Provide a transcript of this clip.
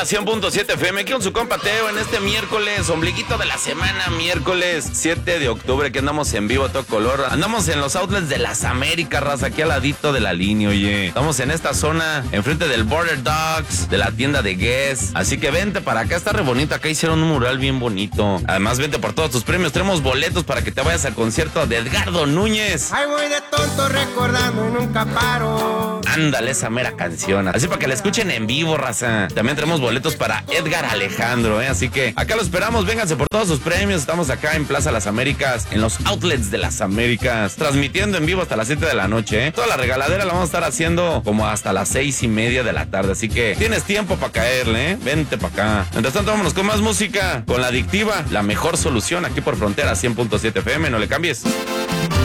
100.7 FM, aquí con su compa Teo en este miércoles, ombliguito de la semana, miércoles 7 de octubre, que andamos en vivo a todo color. Andamos en los outlets de las Américas, raza, aquí al ladito de la línea, oye. Estamos en esta zona, enfrente del Border Dogs, de la tienda de Guess. Así que vente para acá, está re bonito, acá hicieron un mural bien bonito. Además, vente por todos tus premios, tenemos boletos para que te vayas al concierto de Edgardo Núñez. Ay, voy de tonto recordando y nunca paro. Ándale, esa mera canción. Así para que la escuchen en vivo, raza. También tenemos boletos para Edgar Alejandro, Así que acá lo esperamos, vénganse por todos sus premios. Estamos acá en Plaza Las Américas, en los outlets de Las Américas, transmitiendo en vivo hasta las 7 de la noche, Toda la regaladera la vamos a estar haciendo como hasta las 6:30 de la tarde. Así que tienes tiempo para caerle, Vente para acá. Mientras tanto, vámonos con más música, con La Adictiva, la mejor solución aquí por Frontera 100.7 FM. No le cambies.